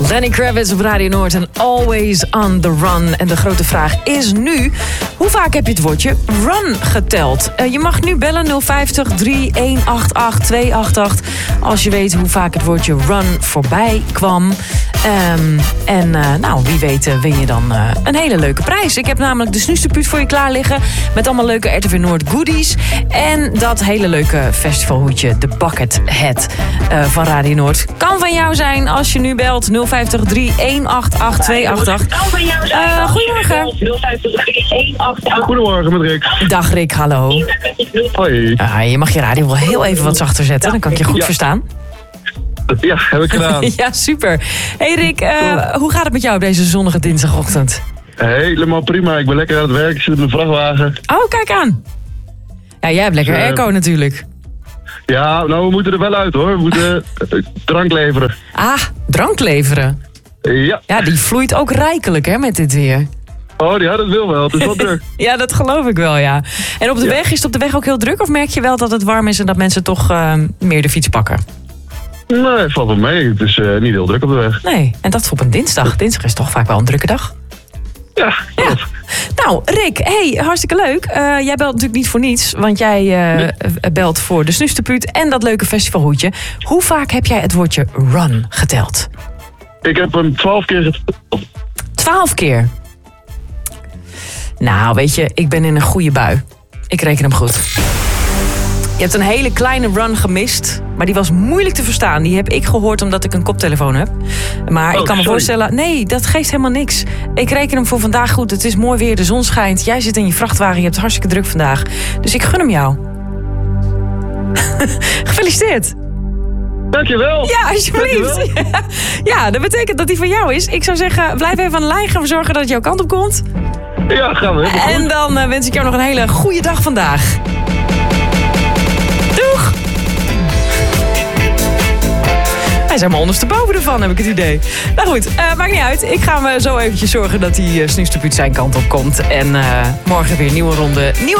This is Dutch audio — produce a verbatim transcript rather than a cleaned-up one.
Lenny Kravitz op Radio Noord en Always on the Run. En de grote vraag is nu, hoe vaak heb je het woordje run geteld? Uh, je mag nu bellen nul vijftig, drie een acht acht, twee acht acht... als je weet hoe vaak het woordje run voorbij kwam. Um, en uh, nou, wie weet uh, win je dan uh, een hele leuke prijs. Ik heb namelijk de snoesterpuut voor je klaar liggen... met allemaal leuke R T V Noord goodies. En dat hele leuke festivalhoedje, de Bucket Hat uh, van Radio Noord. Kan van jou zijn als je nu belt nul vijftig, drie een acht acht, twee acht acht. Kan van jou zijn uh, als Goedemorgen. nul vijftig, drie een acht acht. Goedemorgen met Rick. Dag Rick, hallo. Hoi. Uh, je mag je radio wel heel even wat zachter zetten, dan kan ik je goed Ja. verstaan. Ja, heb ik gedaan. Ja, super. Hey Rick, uh, hoe gaat het met jou op deze zonnige dinsdagochtend? Helemaal prima. Ik ben lekker aan het werk. Ik zit in een vrachtwagen. Oh, kijk aan. Ja, jij hebt lekker Uh, airco natuurlijk. Ja, nou we moeten er wel uit hoor. We moeten uh, drank leveren. Ah, drank leveren. Ja. Ja, die vloeit ook rijkelijk hè, met dit weer. Oh, ja, dat wil wel. Het is wel druk. Ja, dat geloof ik wel, ja. En op de Ja. weg, is het op de weg ook heel druk? Of merk je wel dat het warm is en dat mensen toch uh, meer de fiets pakken? Nee, valt wel mee. Het is uh, niet heel druk op de weg. Nee, en dat op een dinsdag. Dinsdag is toch vaak wel een drukke dag. Ja, klopt. Nou, Rick, hey, hartstikke leuk. Uh, jij belt natuurlijk niet voor niets, want jij uh, Nee. belt voor de snoesterpuut en dat leuke festivalhoedje. Hoe vaak heb jij het woordje run geteld? Ik heb hem twaalf keer geteld. Twaalf keer. Nou, weet je, ik ben in een goede bui. Ik reken hem goed. Je hebt een hele kleine run gemist, maar die was moeilijk te verstaan. Die heb ik gehoord omdat ik een koptelefoon heb. Maar Oh, ik kan me sorry. voorstellen, nee, dat geeft helemaal niks. Ik reken hem voor vandaag goed. Het is mooi weer, de zon schijnt. Jij zit in je vrachtwagen, je hebt het hartstikke druk vandaag. Dus ik gun hem jou. Gefeliciteerd. Dankjewel. Ja, alsjeblieft. Ja, dat betekent dat die van jou is. Ik zou zeggen, blijf even aan de lijn. Gaan we zorgen dat het jouw kant op komt. Ja, gaan we. Helemaal En goed. dan uh, wens ik jou nog een hele goede dag vandaag. Doeg! Hij is helemaal ondersteboven ervan, heb ik het idee. Nou goed, uh, maakt niet uit. Ik ga me zo eventjes zorgen dat die uh, snoesterpuut zijn kant op komt. En uh, morgen weer een nieuwe ronde. Nieuwe